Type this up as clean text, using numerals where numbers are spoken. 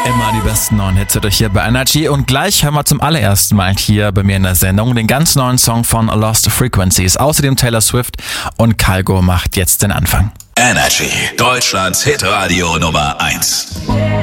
Immer die besten neuen Hits hört euch hier bei Energy. Und gleich hören wir zum allerersten Mal hier bei mir in der Sendung den ganz neuen Song von Lost Frequencies. Außerdem Taylor Swift und Kygo macht jetzt den Anfang. Energy, Deutschlands Hitradio Nummer 1.